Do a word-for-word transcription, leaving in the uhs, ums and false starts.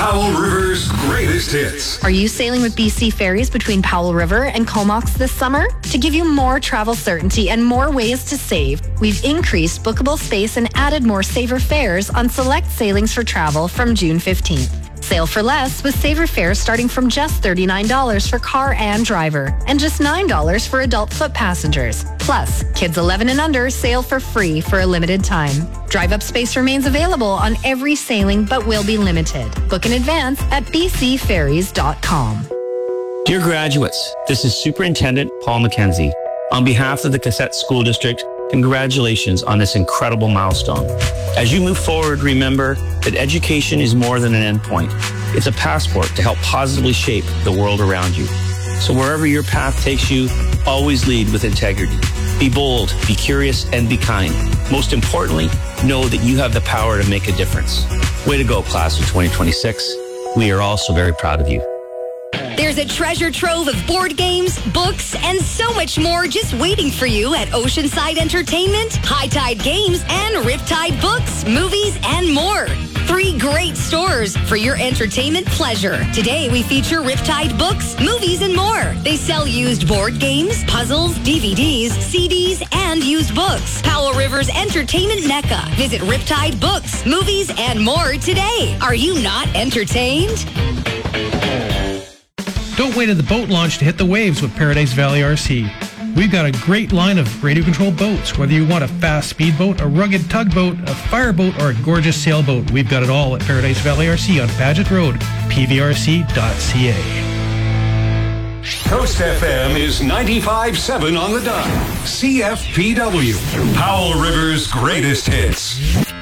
Powell River's greatest hits. Are you sailing with B C Ferries between Powell River and Comox this summer? To give you more travel certainty and more ways to save, we've increased bookable space and added more saver fares on select sailings for travel from June fifteenth. Sail for less with saver fares starting from just thirty-nine dollars for car and driver and just nine dollars for adult foot passengers. Plus, kids eleven and under sail for free for a limited time. Drive-up space remains available on every sailing but will be limited. Book in advance at b c ferries dot com. Dear graduates, this is Superintendent Paul McKenzie. On behalf of the Cassette School District, congratulations on this incredible milestone. As you move forward, remember that education is more than an endpoint. It's a passport to help positively shape the world around you. So wherever your path takes you, always lead with integrity. Be bold, be curious, and be kind. Most importantly, know that you have the power to make a difference. Way to go, class of twenty twenty-six. We are also very proud of you. There's a treasure trove of board games, books, and so much more just waiting for you at Oceanside Entertainment, High Tide Games, and Riptide Books, Movies, and more. Three great stores for your entertainment pleasure. Today we feature Riptide Books, Movies, and more. They sell used board games, puzzles, D V Ds, C Ds, and used books. Powell River's entertainment mecca. Visit Riptide Books, Movies, and more today. Are you not entertained? Don't wait at the boat launch to hit the waves with Paradise Valley R C. We've got a great line of radio-controlled boats. Whether you want a fast speedboat, a rugged tugboat, a fireboat, or a gorgeous sailboat, we've got it all at Paradise Valley R C on Paget Road, p v r c dot c a. Coast F M is ninety-five point seven on the dot. C F P W, Powell River's greatest hits.